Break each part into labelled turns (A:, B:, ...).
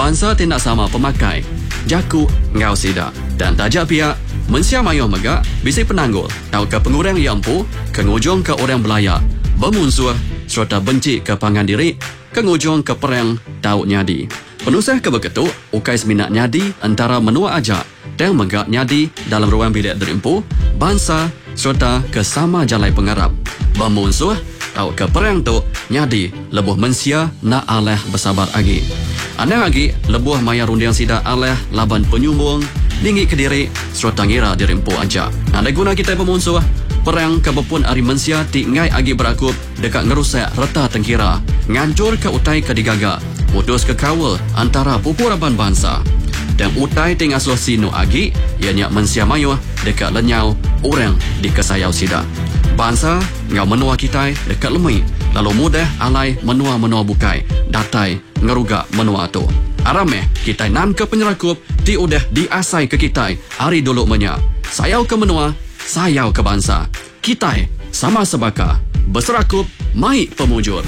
A: Bangsa tindak sama pemakai, jaku ngau sida. Dan tajak pihak, mensia mayuh megak, bisi penanggul, tau ke pengurang yang empu, kengujung ke orang belaya, bermusuh, serta benci ke pangan diri, kengujung ke perang tau nyadi. Penusah ke beketuk, ukai seminat nyadi antara menua ajak, dan megak nyadi dalam ruang bilik derimpu, bangsa, serta ke sama jalai pengarap. Bermusuh, tau ke perang tu nyadi lebuh mensia nak aleh bersabar agi. Anang agi lebuh maya rundiang sida aleh laban penyumbung tinggi ke diri serta ngira dirimpu aja. Ada guna kita bermusuh perang kebepun ari mensia ti ngai agi berakup dekat ngerusak reta tengkira ngancur ke utai ke digaga putus ke kawal antara pupuraban bangsa. Dan utai ting asuh sinu agi ianya mensia mayuh dekat lenyau orang di kesayau sida. Bangsa ngau menua kita dekat lemui lalu mudah alai menua-menua bukai datai ngerugak menua tu. Arameh kita nan ke penyerakup ti udah diasai ke kita hari dulu menya. Sayau ke menua, sayau ke bangsa. Kita sama sebaka berserakup mai pemujur.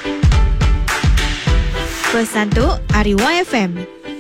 B: Pesan tu Ari YFM.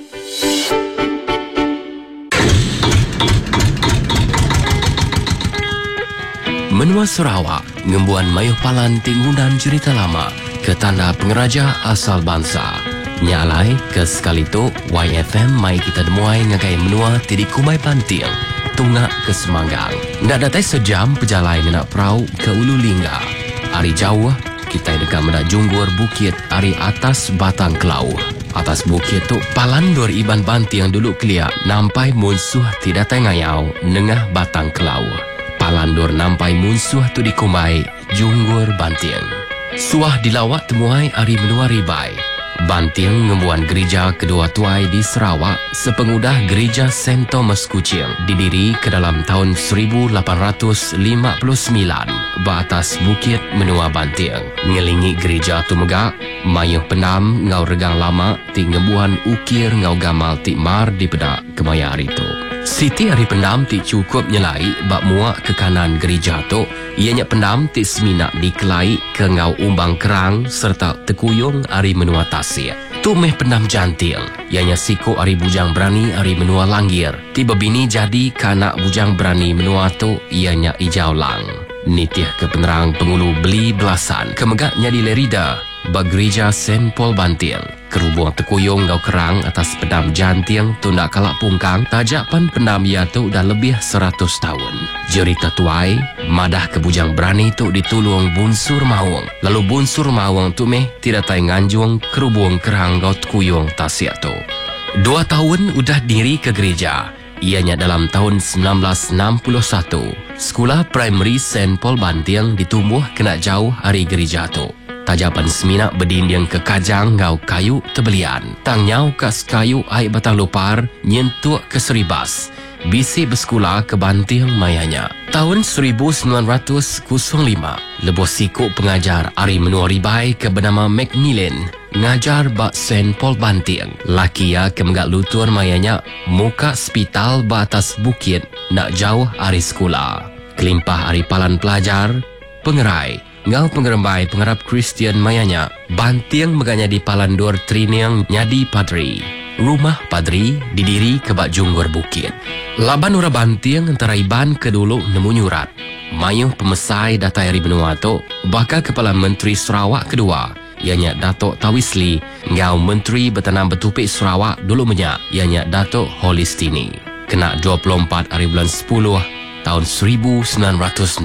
C: Menua Sarawak, ngembuan mayuh palan tingunan cerita lama ke tanda pengeraja asal bangsa. Nyalai ke sekali tu, YFM mai kita demuai ngagai menua tidi kumai banting, tungak ke Semanggang. Ndak datai sejam pejalai nak perahu ke Ulu Lingga. Ari jauh, kita dekat mendak junggur bukit ari atas batang kelau. Atas bukit tu, palan dor iban banting dulu keliak, nampai musuh tidak tengayau nengah batang kelau. Palandor nampai musuh tu dikumai junggur banting. Suah dilawat temuai ari menua ribai. Banting ngembuan gereja kedua tuai di Sarawak sepengudah gereja St. Thomas Kuching didiri ke dalam tahun 1859 batas bukit menua Banting. Ngelingi gereja tu megak, mayuh penam ngau regang lama ti ngembuan ukir ngau gamal ti mar di pedak kemaya hari tu. Siti hari pendam ti cukup nyelai bak muak ke kanan gereja tu. Ianya pendam ti seminak dikelai ke ngau umbang kerang serta tekuyung hari menua tasir. Tu meh pendam jantil. Ianya siku hari bujang berani hari menua langgir. Tiba bini jadi kanak bujang berani menua tu ianya ijau lang. Nitih ke penerang pengulu beli belasan. Kemegaknya di Lerida bak gereja St. Paul Banting. Kerubung tekuyung ngau kerang atas pendam janting tu nak kalak pungkang tajapan pendam ia tu dah lebih 100 tahun. Jerita tuai madah ke bujang berani tu ditulung bunsur mawang. Lalu bunsur mawang tu meh tidak tay nganjung kerubung kerang ngau tekuyung tasik tu. 2 tahun udah diri ke gereja. Ianya dalam tahun 1961. Sekolah primary St. Paul Banting ditumbuh kena jauh hari gereja tu. Tajapan seminak berdinding ke kajang ngau kayu tebelian. Tang nyau kas kayu air batang lupar nyentuk ke Seribas. Bisi bersekolah ke Banting mayanya. Tahun 1905, lebuh sikuk pengajar ari menua ribai ke bernama Macmillan ngajar bak St. Paul Banting. Laki ya ke menggak lutur mayanya muka hospital batas bukit nak jauh ari sekolah. Kelimpah ari palan pelajar, pengerai ngau pengerembai pengharap Kristian mayanya. Banting meganya di Palandor Triniang nyadi padri. Rumah padri didiri ke bak junggur bukit. Laban ura Banting antara iban ke dulu nemu nyurat. Mayuh pemesai datai hari benua tu bakal Kepala Menteri Sarawak kedua ianya Datuk Tawisli ngau Menteri Bertanam Betupik Sarawak dulu menyak ianya Datuk Holistini. Kena 24 hari bulan 10 tahun 1967.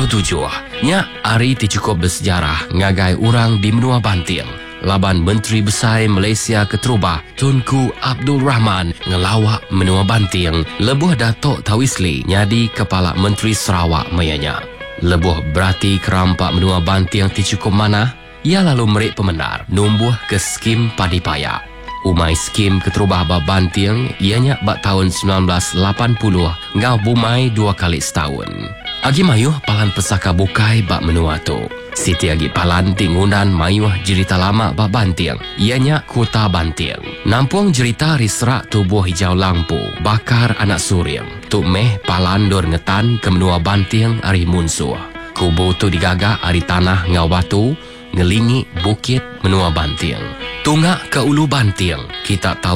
C: Nya hari ti cukup bersejarah ngagai orang di menua Banting. Laban Menteri Besar Malaysia Keterubah Tunku Abdul Rahman ngelawak menua Banting. Lebuh Datuk Tawisli nyadi Kepala Menteri Sarawak mayanya. Lebuh berarti kerampak menua Banting ti cukup mana? Ia lalu merik pemenar numbuh ke skim padi payak. Umai skim Keterubah bak Banting ianya bak tahun 1980 ngau bumai 2 kali setahun. Agi mayuh palan pesaka bukai bak menua tu. Siti agi palan tingunan mayuh jerita lama bak Banting ianya Kota Banting. Nampung jerita risrak tubuh hijau lampu bakar anak suring. Tu meh palan dor ngetan ke menua Banting ari munsuh. Kubu tu digagak ari tanah ngau batu ngelingi bukit menua Banting. Tungak ke Ulu Banting kita tahu